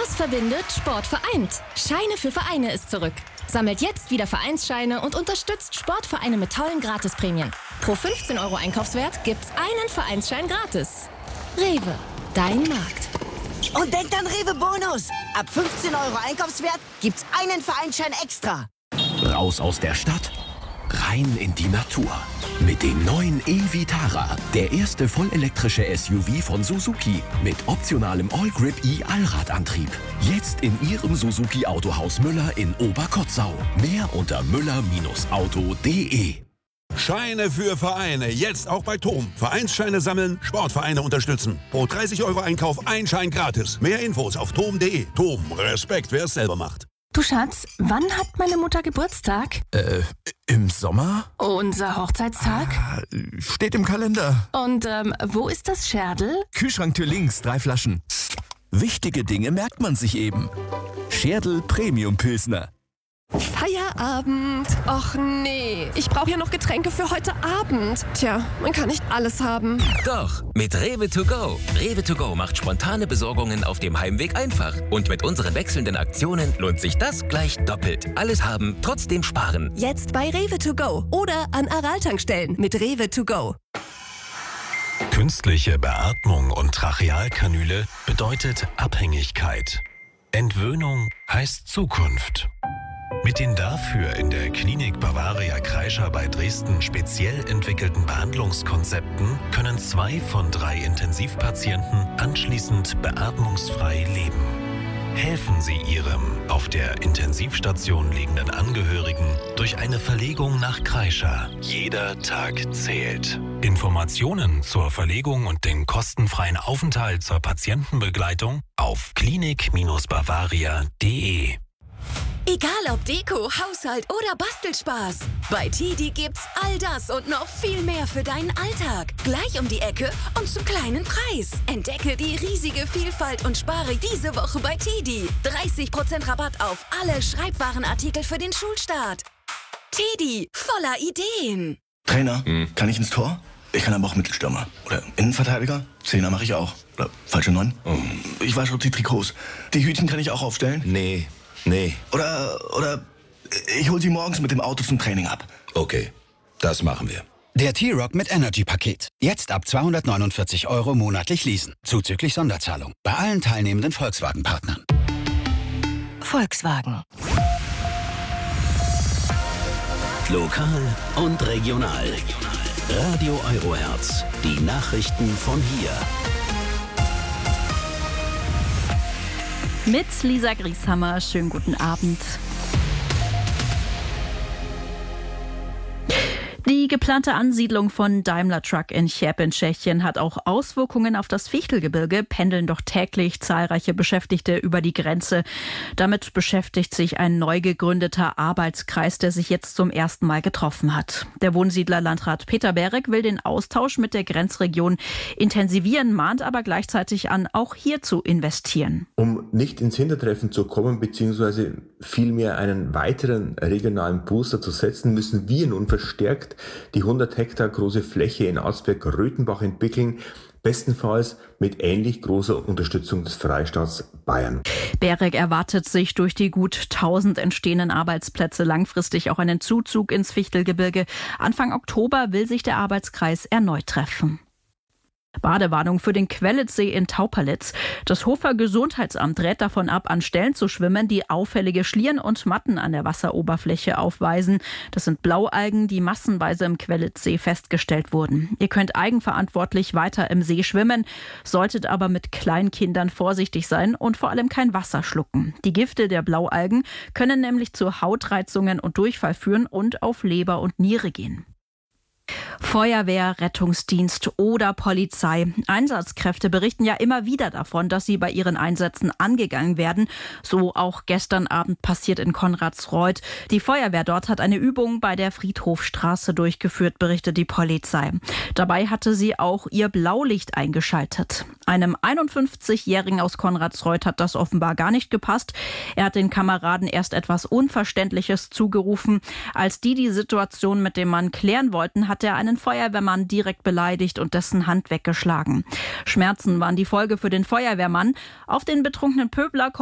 Spaß verbindet, Sport vereint. Scheine für Vereine ist zurück. Sammelt jetzt wieder Vereinsscheine und unterstützt Sportvereine mit tollen Gratisprämien. Pro 15 € Einkaufswert gibt's einen Vereinsschein gratis. Rewe, dein Markt. Und denkt an Rewe Bonus. Ab 15 € Einkaufswert gibt's einen Vereinsschein extra. Raus aus der Stadt, rein in die Natur. Mit dem neuen e-Vitara, der erste vollelektrische SUV von Suzuki mit optionalem All-Grip E-Allradantrieb. Jetzt in Ihrem Suzuki Autohaus Müller in Oberkotzau. Mehr unter müller-auto.de. Scheine für Vereine, jetzt auch bei TOM. Vereinsscheine sammeln, Sportvereine unterstützen. Pro 30 € Einkauf ein Schein gratis. Mehr Infos auf tom.de. TOM, Respekt, wer es selber macht. Du Schatz, wann hat meine Mutter Geburtstag? Im Sommer? Unser Hochzeitstag? Steht im Kalender. Und wo ist das Scherdel? Kühlschranktür links, 3 Flaschen. Wichtige Dinge merkt man sich eben. Scherdel Premium Pilsner. Feierabend. Och nee, ich brauche ja noch Getränke für heute Abend. Tja, man kann nicht alles haben. Doch, mit Rewe to go. Rewe to go macht spontane Besorgungen auf dem Heimweg einfach. Und mit unseren wechselnden Aktionen lohnt sich das gleich doppelt. Alles haben, trotzdem sparen. Jetzt bei Rewe to go oder an Aral-Tankstellen mit Rewe to go. Künstliche Beatmung und Trachealkanüle bedeutet Abhängigkeit. Entwöhnung heißt Zukunft. Mit den dafür in der Klinik Bavaria Kreischer bei Dresden speziell entwickelten Behandlungskonzepten können 2 von 3 Intensivpatienten anschließend beatmungsfrei leben. Helfen Sie Ihrem auf der Intensivstation liegenden Angehörigen durch eine Verlegung nach Kreischer. Jeder Tag zählt. Informationen zur Verlegung und den kostenfreien Aufenthalt zur Patientenbegleitung auf klinik-bavaria.de. Egal ob Deko, Haushalt oder Bastelspaß. Bei TEDi gibt's all das und noch viel mehr für deinen Alltag. Gleich um die Ecke und zum kleinen Preis. Entdecke die riesige Vielfalt und spare diese Woche bei TEDi. 30% Rabatt auf alle Schreibwarenartikel für den Schulstart. TEDi, voller Ideen. Trainer, kann ich ins Tor? Ich kann aber auch Mittelstürmer. Oder Innenverteidiger? Zehner mache ich auch. Oder falsche 9? Ich wasche die Trikots. Die Hütchen kann ich auch aufstellen? Nee. Oder ich hol sie morgens mit dem Auto zum Training ab. Okay, das machen wir. Der T-Rock mit Energy-Paket. Jetzt ab 249 € monatlich leasen. Zuzüglich Sonderzahlung. Bei allen teilnehmenden Volkswagen-Partnern. Volkswagen. Lokal und regional. Radio Eurohertz. Die Nachrichten von hier. Mit Lisa Grieshammer, schönen guten Abend. Die geplante Ansiedlung von Daimler Truck in Cheb in Tschechien hat auch Auswirkungen auf das Fichtelgebirge, pendeln doch täglich zahlreiche Beschäftigte über die Grenze. Damit beschäftigt sich ein neu gegründeter Arbeitskreis, der sich jetzt zum ersten Mal getroffen hat. Der Wohnsiedler-Landrat Peter Berek will den Austausch mit der Grenzregion intensivieren, mahnt aber gleichzeitig an, auch hier zu investieren. Um nicht ins Hintertreffen zu kommen, beziehungsweise vielmehr einen weiteren regionalen Booster zu setzen, müssen wir nun verstärkt die 100 Hektar große Fläche in Augsberg-Röthenbach entwickeln, bestenfalls mit ähnlich großer Unterstützung des Freistaats Bayern. Berek erwartet sich durch die gut 1000 entstehenden Arbeitsplätze langfristig auch einen Zuzug ins Fichtelgebirge. Anfang Oktober will sich der Arbeitskreis erneut treffen. Badewarnung für den Quellitzsee in Tauperlitz. Das Hofer Gesundheitsamt rät davon ab, an Stellen zu schwimmen, die auffällige Schlieren und Matten an der Wasseroberfläche aufweisen. Das sind Blaualgen, die massenweise im Quellitzsee festgestellt wurden. Ihr könnt eigenverantwortlich weiter im See schwimmen, solltet aber mit Kleinkindern vorsichtig sein und vor allem kein Wasser schlucken. Die Gifte der Blaualgen können nämlich zu Hautreizungen und Durchfall führen und auf Leber und Niere gehen. Feuerwehr, Rettungsdienst oder Polizei. Einsatzkräfte berichten ja immer wieder davon, dass sie bei ihren Einsätzen angegangen werden. So auch gestern Abend passiert in Konradsreuth. Die Feuerwehr dort hat eine Übung bei der Friedhofstraße durchgeführt, berichtet die Polizei. Dabei hatte sie auch ihr Blaulicht eingeschaltet. Einem 51-Jährigen aus Konradsreuth hat das offenbar gar nicht gepasst. Er hat den Kameraden erst etwas Unverständliches zugerufen. Als die Situation mit dem Mann klären wollten, hat er einen Feuerwehrmann direkt beleidigt und dessen Hand weggeschlagen. Schmerzen waren die Folge für den Feuerwehrmann. Auf den betrunkenen Pöbler